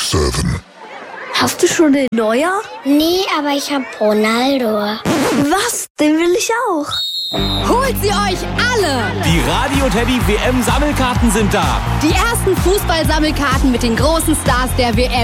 7. Hast du schon den Neuer? Nee, aber ich hab Ronaldo. Was? Den will ich auch. Holt sie euch alle! Die Radio Teddy WM Sammelkarten sind da. Die ersten Fußballsammelkarten mit den großen Stars der WM.